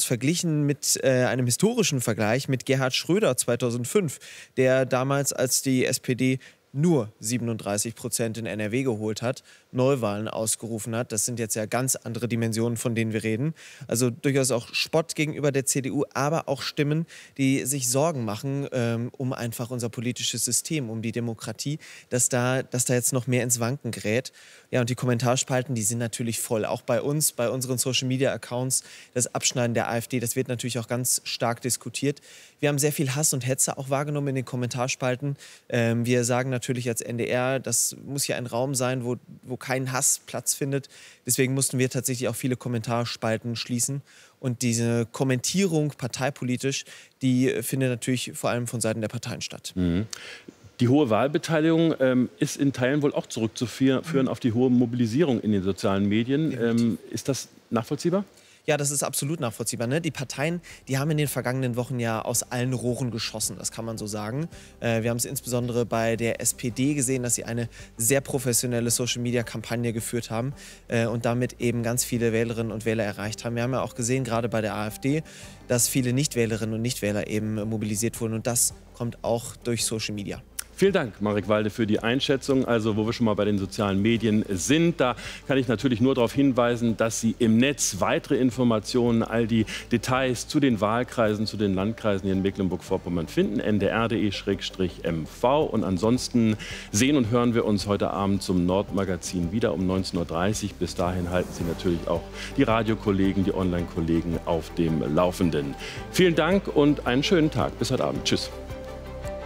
verglichen mit einem historischen Vergleich mit Gerhard Schröder 2005, der damals, als die SPD nur 37% in NRW geholt hat, Neuwahlen ausgerufen hat. Das sind jetzt ja ganz andere Dimensionen, von denen wir reden. Also durchaus auch Spott gegenüber der CDU, aber auch Stimmen, die sich Sorgen machen um einfach unser politisches System, um die Demokratie, dass da jetzt noch mehr ins Wanken gerät. Ja, und die Kommentarspalten, die sind natürlich voll. Auch bei uns, bei unseren Social-Media-Accounts, das Abschneiden der AfD, das wird natürlich auch ganz stark diskutiert. Wir haben sehr viel Hass und Hetze auch wahrgenommen in den Kommentarspalten. Wir sagen natürlich als NDR, das muss hier ein Raum sein, wo kein Hass Platz findet. Deswegen mussten wir tatsächlich auch viele Kommentarspalten schließen. Und diese Kommentierung parteipolitisch, die findet natürlich vor allem von Seiten der Parteien statt. Mhm. Die hohe Wahlbeteiligung ist in Teilen wohl auch zurückzuführen auf die hohe Mobilisierung in den sozialen Medien. Ist das nachvollziehbar? Ja, das ist absolut nachvollziehbar. Ne? Die Parteien, die haben in den vergangenen Wochen ja aus allen Rohren geschossen, das kann man so sagen. Wir haben es insbesondere bei der SPD gesehen, dass sie eine sehr professionelle Social-Media-Kampagne geführt haben und damit eben ganz viele Wählerinnen und Wähler erreicht haben. Wir haben ja auch gesehen, gerade bei der AfD, dass viele Nichtwählerinnen und Nichtwähler eben mobilisiert wurden. Und das kommt auch durch Social Media. Vielen Dank, Marek Walde, für die Einschätzung. Also, wo wir schon mal bei den sozialen Medien sind, da kann ich natürlich nur darauf hinweisen, dass Sie im Netz weitere Informationen, all die Details zu den Wahlkreisen, zu den Landkreisen hier in Mecklenburg-Vorpommern finden, ndr.de/mv. Und ansonsten sehen und hören wir uns heute Abend zum Nordmagazin wieder um 19:30 Uhr. Bis dahin halten Sie natürlich auch die Radiokollegen, die Online-Kollegen auf dem Laufenden. Vielen Dank und einen schönen Tag. Bis heute Abend. Tschüss.